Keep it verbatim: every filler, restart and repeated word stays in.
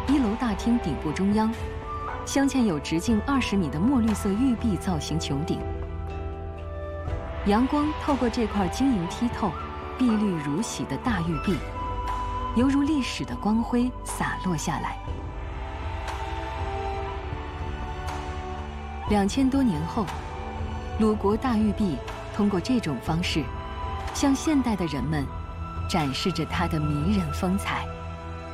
一楼大厅顶部中央，镶嵌有直径二十米的墨绿色玉璧造型穹顶。阳光透过这块晶莹剔透、碧绿如洗的大玉璧，犹如历史的光辉洒落下来。两千多年后，鲁国大玉璧通过这种方式，向现代的人们展示着它的迷人风采。